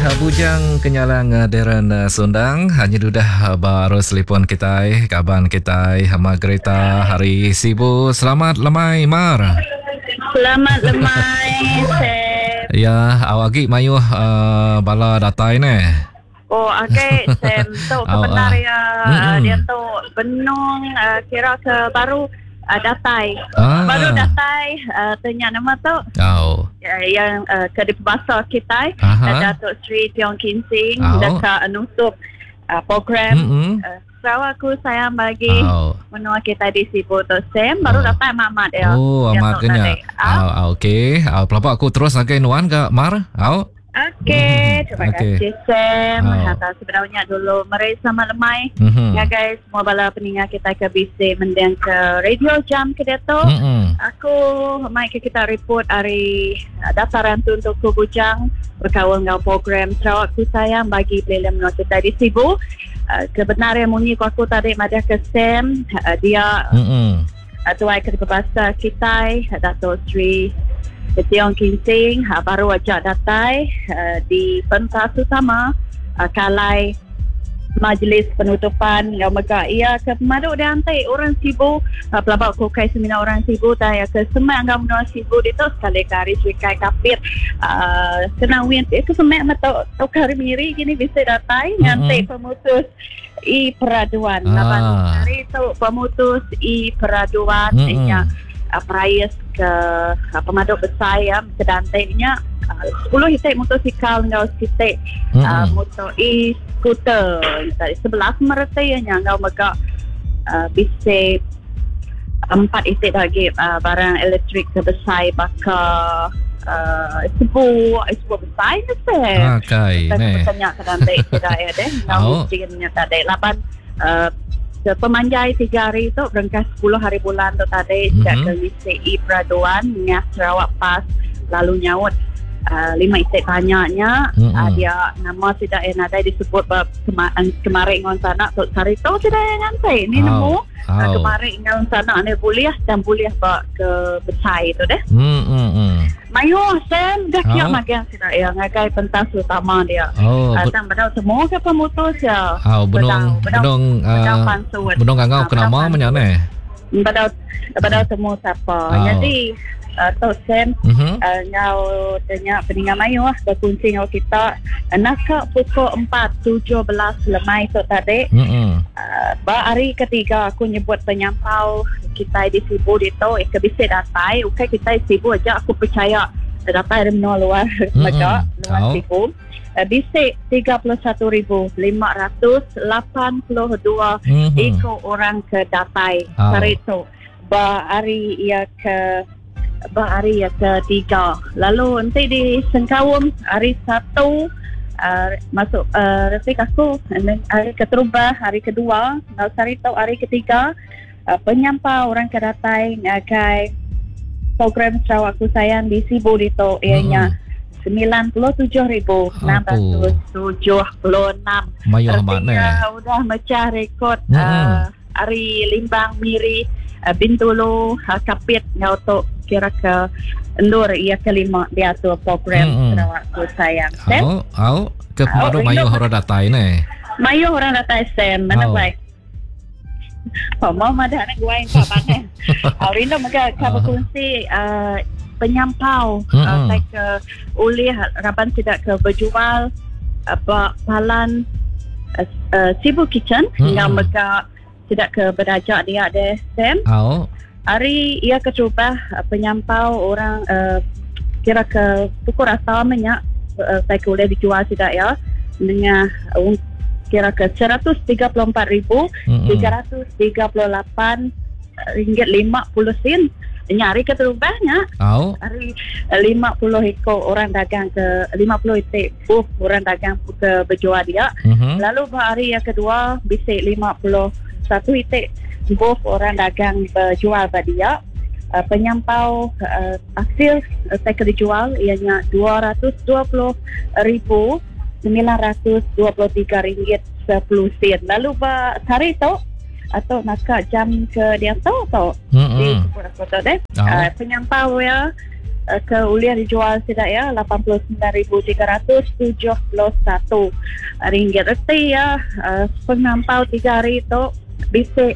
Bujang kenyalang Deren Sundang hanya dudah baru telefon kita kaban kita Margarita hari Sibu. Selamat lemai Mar. Selamat lemai Sam. Ya, awak mayu bala datai ne. Oh, okay Sam. Tu sebenarnya dia tu benung kira ke baru datai. Baru datai tanya nama tu. Oh. Yang ke bahasa kita Datuk Sri Tiong Kin Sing dekat nutup program Sarawak aku sayang bagi menua kita di Sibu tu Sam baru datai Mamat ya. Oh, Amat kena. Okey. Pelapa aku terus nuan ke Mar? Okey, terima kasih Sam. Sebenarnya dulu mari sama lemai. Ya guys, semua bala peningat kita ke BC mendeng ke radio jam ke tu. Aku mai ke kita report hari daftaran tu untuk Bujang berkawal dengan program Sarawak Ku Sayang bagi pilihan menua kita di Sibu. Kebenaran munyi aku tadi madah ke Sam, dia tuai ke bahasa kita Datuk Sri Tiong Kin Sing baru ajak datai di pentas utama kalai majlis penutupan yang mega ia ke pemaduk dan antai orang Sibu pelabak kukai seminar orang Sibu tanya ke semak angga menua Sibu itu sekali kari suikai kapit kenawin itu semak mata kari miri gini bisa datai ngantai pemutus peraduan hari itu pemutus peraduan price ke pemaduk besar ya sedantainya 10 hitik motosikal ngau hitik motor e-scooter 11 meretanya ngau mega bisa 4 hitik lagi barang elektrik sebesar bakal sebuah besar ni saya tanya sedantai tidak ya deh ngau mestinya tadi 8 pemanjai 3 hari tu berangkas 10 hari bulan tu tadi sejak ke listrik peraduan dengan Sarawak Pas lalu nyaut 5 itik banyaknya dia nama tidak yang ada disebut kemarin ngon sana tu hari tu tidak yang ngantai ni nemu kemarin ngon sana ni buliah dan buliah ke besar itu deh mayu Sam dah kiak magang tidak yang ngagai pentas utama dia dan bedau semua ke pemutus ya bedong kangau kenama menyane bedau semua siapa jadi tu Sam ngau tanya peningat mayu berkunci ngau kita nak pukul 4:17 lemai tu tadi hari ketiga aku nyebut penyampau kita di Sibu itu bisa datai kita di Sibu aja aku percaya datai dari menua luar luar Sibu bisa 31,582 ikut orang ke datai hari itu hari ia ketiga lalu nanti di Sengkawang hari 1 masuk refik aku hari keterubah hari kedua hari itu hari ketiga penyampau orang ke datai ngagai program Sarawak Ku Sayang di Sibu itu ianya 97,676 artinya udah mecah rekod hari limbang miri Bintulu kapit ngauto kira ke endur ia kelima dia tu program Sarawak Ku Sayang ke pemaduk mayu orang datai ne mayu orang datai Sam mana baik mau ada anak gua yang kapan Rindu mereka berkongsi penyampau like oleh harapan tidak ke berjual balan Sibu Kitchen yang mereka tidak ke berdajak dia ada Sam hari ia kecuba penyampau orang kira ke pukul rasa minyak saya boleh dijual tidak ya dengan kira ke RM134,338 ringgit 50 sen nyari keterubahnya hari 50 ekor orang dagang ke 50 itik orang dagang ke berjual dia lalu hari yang kedua bisa 51 itik orang dagang berjual pada dia penyampau hasil saya dijual ianya RM220,923.10 lalu hari itu atau nakak jam ke dia tahu di kota deh penyampau ya ke uliah dijual tidak ya RM89,371 reti ya. Pengampau 3 hari itu bisik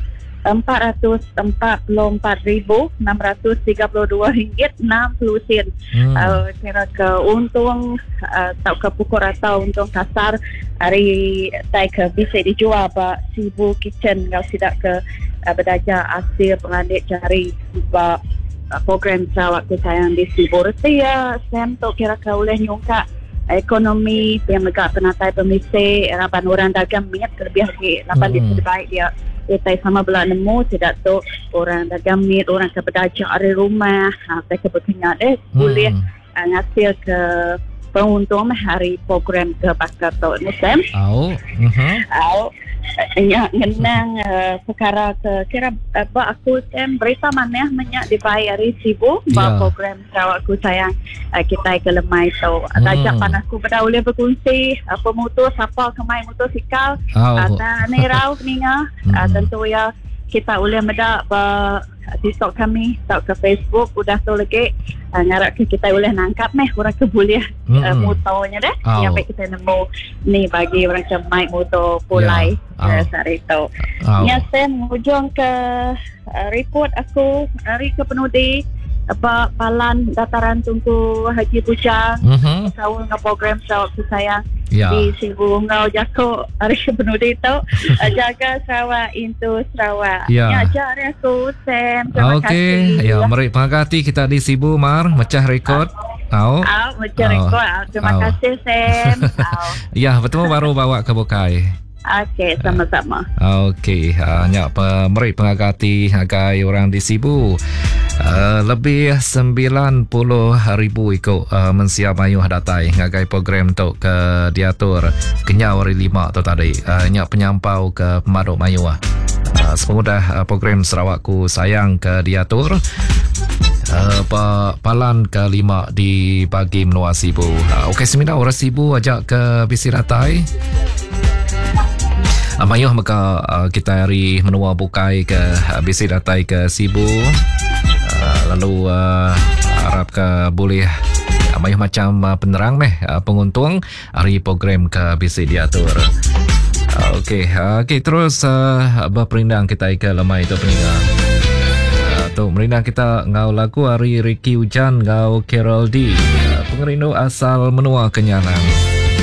RM444,632.60. Kira keuntung atau ke pukul atau untung kasar hari tai ke bisik dijual pak Sibu Kitchen kalau tidak ke berdaja hasil pengadil cari pak program Sarawak Ku Sayang di Sibu reti ya. Sam tu kira ke oleh nyungka ekonomi yang megak penatai pemisik harapan orang dagang minyak terlebih lagi 8 litre baik dia kita sama belah nemu tidak tu orang dagang mit orang ke berdagang dari rumah saya ke berkenyat boleh ngasil ke penguntung hari program ke bakar tu Muslim ngenang perkara ke kira aku berita mana menyak dibayar Sibu program Sarawak Ku Sayang kita ke lemai tu ajak panasku berdahulu berkongsi pemutus apa kemai motosikal dan nerau ninga tentu ya kita boleh medak TikTok kami tak ke Facebook udah tu lagi ngarap ke kita boleh nangkap orang ke boleh motornya dah yang baik kita nemu ni bagi orang ke mic motor pulai hari tu ya saya hujung ke report aku hari ke penudi Palan Dataran Tunku Haji Bujang tahun ke program Sarawak Ku Sayang di Sibu Ngau Jako hari penudi tu jaga Sarawak into Sarawak ajar aku Sam terima kasih mari pangkati kita di Sibu Mar mecah rekod mecah rekod terima kasih Sam ya betul baru bawa ke Bokai. Okey, sama-sama. Okey, hanya meri pengagati hagai orang di Sibu. Lebih 90,000 ikut mensiap mayuh datai ngagai program tu ke diatur kenyau hari 5 tu tadi. Hanya penyampau ke pemaduk mayuh. Semudah program Sarawak Ku Sayang ke diatur. Palan ke-5 di pagi menua Sibu. Okey, semina orang Sibu ajak ke bisi datai. Mayuh maka kita hari menua bukai ke bisi datai ke Sibu lalu harap ke boleh mayuh macam penerang penguntung hari program ke bisi diatur. Okey terus berperindang kita ke lemai itu peninggal tu merindang kita ngau lagu hari Ricky Hujan ngau Carol D pengerindu asal menua Kenyalang.